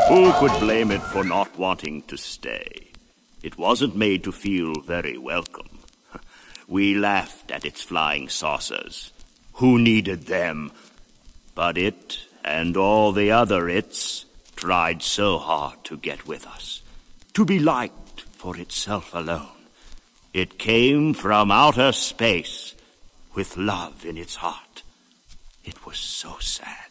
Who could blame it for not wanting to stay? It wasn't made to feel very welcome. We laughed at its flying saucers. Who needed them? But it, and all the other its, tried so hard to get with us, to be liked for itself alone. It came from outer space with love in its heart. It was so sad.